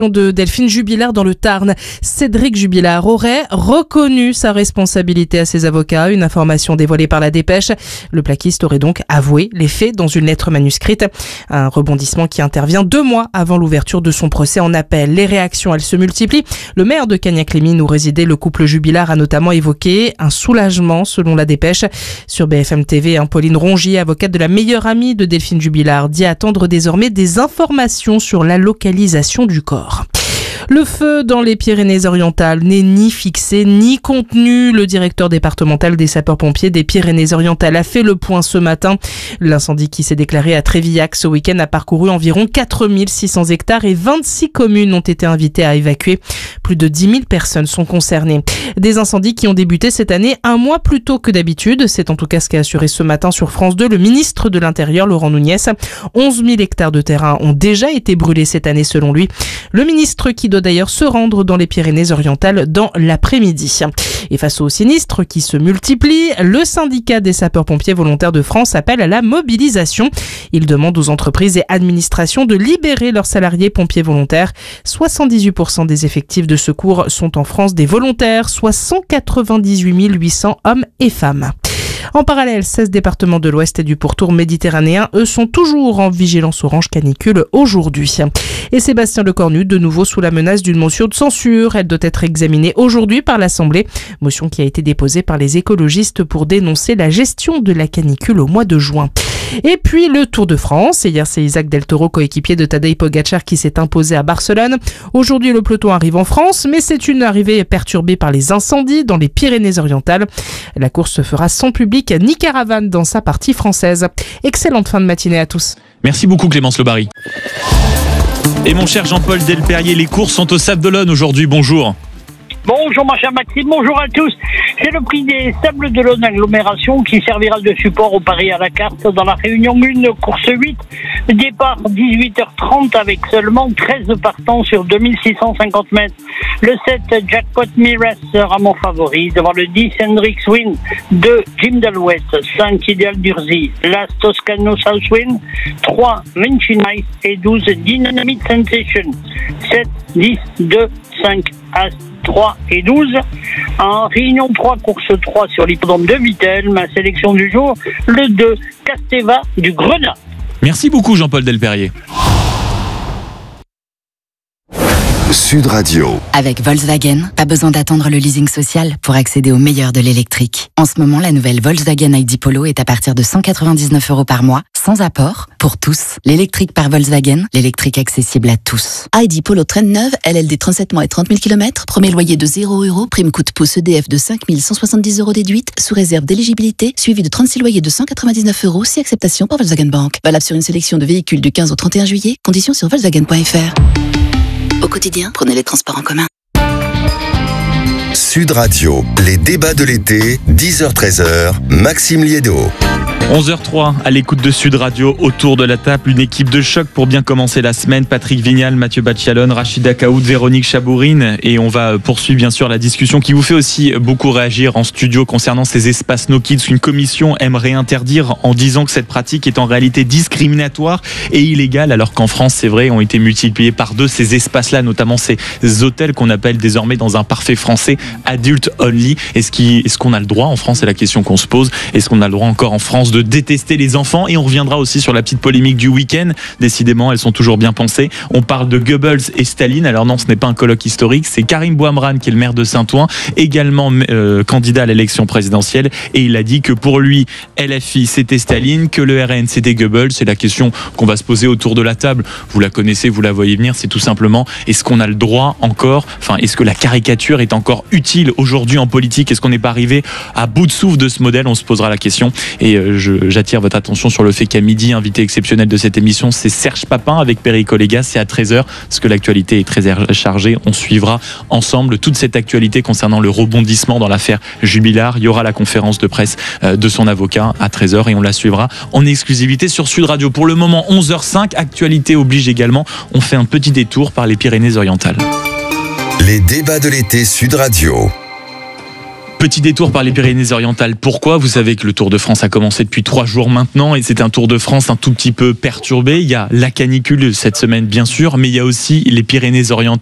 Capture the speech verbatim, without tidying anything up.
de Delphine Jubilard dans le Tarn. Cédric Jubilard aurait reconnu sa responsabilité à ses avocats, une information dévoilée par la Dépêche. Le plaquiste aurait donc avoué les faits dans une lettre manuscrite. Un rebondissement qui intervient deux mois avant l'ouverture de son procès en appel. Les réactions, elles se multiplient. Le maire de Cagnac-les-Mines où résidait le couple Jubilard a notamment évoqué un soulagement selon la Dépêche. Sur B F M T V, hein, Pauline Rongier, avocate de la meilleure amie de Delphine Jubilard, dit attendre désormais des informations sur la localisation du corps. Le feu dans les Pyrénées-Orientales n'est ni fixé ni contenu. Le directeur départemental des sapeurs-pompiers des Pyrénées-Orientales a fait le point ce matin. L'incendie qui s'est déclaré à Trévillac ce week-end a parcouru environ quatre mille six cents hectares et vingt-six communes ont été invitées à évacuer. Plus de dix mille personnes sont concernées. Des incendies qui ont débuté cette année un mois plus tôt que d'habitude. C'est en tout cas ce qu'a assuré ce matin sur France deux le ministre de l'Intérieur, Laurent Nunez. onze mille hectares de terrain ont déjà été brûlés cette année selon lui. Le ministre qui doit d'ailleurs se rendre dans les Pyrénées-Orientales dans l'après-midi. Et face aux sinistres qui se multiplient, le syndicat des sapeurs-pompiers volontaires de France appelle à la mobilisation. Il demande aux entreprises et administrations de libérer leurs salariés pompiers volontaires. soixante-dix-huit pour cent des effectifs de secours sont en France des volontaires, soit cent quatre-vingt-dix-huit mille huit cents hommes et femmes. En parallèle, seize départements de l'Ouest et du pourtour méditerranéen, eux, sont toujours en vigilance orange canicule aujourd'hui. Et Sébastien Lecornu, de nouveau sous la menace d'une motion de censure. Elle doit être examinée aujourd'hui par l'Assemblée. Motion qui a été déposée par les écologistes pour dénoncer la gestion de la canicule au mois de juin. Et puis le Tour de France. Hier, c'est Isaac Del Toro, coéquipier de Tadej Pogacar, qui s'est imposé à Barcelone. Aujourd'hui, le peloton arrive en France, mais c'est une arrivée perturbée par les incendies dans les Pyrénées-Orientales. La course se fera sans public ni caravane dans sa partie française. Excellente fin de matinée à tous. Merci beaucoup Clémence Lebary. Et mon cher Jean-Paul Delperrier, les courses sont au Sable d'Olonne aujourd'hui. Bonjour. Bonjour ma chère Maxime, bonjour à tous. C'est le prix des Sables d'Olonne Agglomération qui servira de support au pari à la carte dans la Réunion un, course huit. Départ dix-huit heures trente avec seulement treize partants sur deux mille six cent cinquante mètres. Le sept Jackpot Mires sera mon favori devant le dix Hendrix Win, deux Jim Dalouette, cinq Ideal Durzi, l'As Toscano Southwind, trois Vinci Nice et douze Dynamite Sensation. sept, dix, deux, cinq, As, trois et douze. En Réunion trois, course trois sur l'hippodrome de Vittel, ma sélection du jour, le deux Casteva du Grenat. Merci beaucoup Jean-Paul Delperrier. Sud Radio. Avec Volkswagen, pas besoin d'attendre le leasing social pour accéder au meilleur de l'électrique. En ce moment, la nouvelle Volkswagen I D Polo est à partir de cent quatre-vingt-dix-neuf euros par mois, sans apport, pour tous. L'électrique par Volkswagen, l'électrique accessible à tous. I D Polo traîne neuve, L L D trente-sept mois et trente mille kilomètres, premier loyer de zéro euros, prime coup de pouce E D F de cinq mille cent soixante-dix euros déduite, sous réserve d'éligibilité, suivi de trente-six loyers de cent quatre-vingt-dix-neuf euros, si acceptation par Volkswagen Bank. Valable sur une sélection de véhicules du quinze au trente et un juillet, conditions sur volkswagen point f r. Au quotidien, prenez les transports en commun. Sud Radio, les débats de l'été, dix heures treize heures, Maxime Liédo. onze heures trois à l'écoute de Sud Radio, autour de la table, une équipe de choc pour bien commencer la semaine. Patrick Vignal, Mathieu Bacchialone, Rachida Kaoud, Véronique Chabourine. Et on va poursuivre bien sûr la discussion qui vous fait aussi beaucoup réagir en studio concernant ces espaces No Kids. Une commission aimerait interdire en disant que cette pratique est en réalité discriminatoire et illégale, alors qu'en France, c'est vrai, ont été multipliés par deux ces espaces-là, notamment ces hôtels qu'on appelle désormais dans un parfait français adult only. Est-ce qu'il, est-ce qu'on a le droit en France? C'est la question qu'on se pose. Est-ce qu'on a le droit encore en France de détester les enfants? Et on reviendra aussi sur la petite polémique du week-end. Décidément, elles sont toujours bien pensées. On parle de Goebbels et Staline. Alors non, ce n'est pas un colloque historique. C'est Karim Bouamrane, qui est le maire de Saint-Ouen, également euh, candidat à l'élection présidentielle. Et il a dit que pour lui, L F I, c'était Staline, que le R N, c'était Goebbels. C'est la question qu'on va se poser autour de la table. Vous la connaissez, vous la voyez venir. C'est tout simplement, est-ce qu'on a le droit encore, enfin, est-ce que la caricature est encore utile aujourd'hui en politique? Est-ce qu'on n'est pas arrivé à bout de souffle de ce modèle? On se posera la question. Et euh, je, j'attire votre attention sur le fait qu'à midi, invité exceptionnel de cette émission, c'est Serge Papin avec Perry Colléga. C'est à treize heures, parce que l'actualité est très chargée. On suivra ensemble toute cette actualité concernant le rebondissement dans l'affaire Jubilard. Il y aura la conférence de presse de son avocat à treize heures et on la suivra en exclusivité sur Sud Radio. Pour le moment, onze heures cinq, actualité oblige également. On fait un petit détour par les Pyrénées-Orientales. Les débats de l'été Sud Radio. Petit détour par les Pyrénées-Orientales. Pourquoi ? Vous savez que le Tour de France a commencé depuis trois jours maintenant et c'est un Tour de France un tout petit peu perturbé. Il y a la canicule cette semaine bien sûr, mais il y a aussi les Pyrénées-Orientales